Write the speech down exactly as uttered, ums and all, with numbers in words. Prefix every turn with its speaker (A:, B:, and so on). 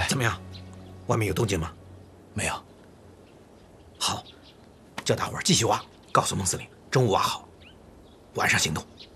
A: 怎么样？外面有动静吗？
B: 没有。
A: 好，叫大伙儿继续挖，告诉孟司令，中午挖好，晚上行动。